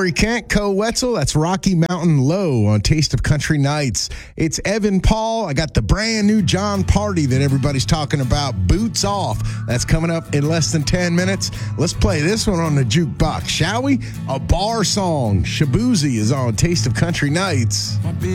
Corey Kent, Co Wetzel. That's Rocky Mountain Low on Taste of Country Nights. It's Evan Paul. I got the brand new John Party that everybody's talking about, Boots Off. That's coming up in less than 10 minutes. Let's play this one on the jukebox, shall we? A bar song. Shabuzi is on Taste of Country Nights.